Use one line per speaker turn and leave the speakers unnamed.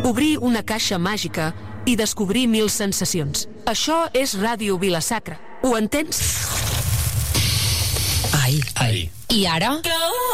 Obrir una caixa màgica i descobrir 1000 sensacions. Això és Ràdio Vila-sacra. Ho entens?
Ai. I ara?